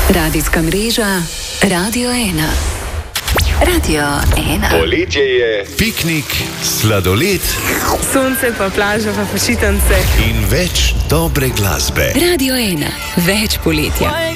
Radijska mreža Radio 1. Radio 1. Poletje je, piknik, sladoled, sonce pa plaža pa počitnice in več dobre glasbe. Radio 1. Več poletja.